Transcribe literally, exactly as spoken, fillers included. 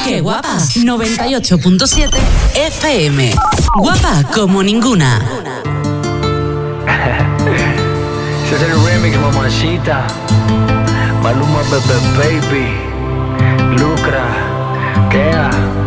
¡Qué guapa! noventa y ocho punto siete F M. Guapa como ninguna. Ese es el remix, mamacita. Maluma, bebé, baby. Lucra. Kea.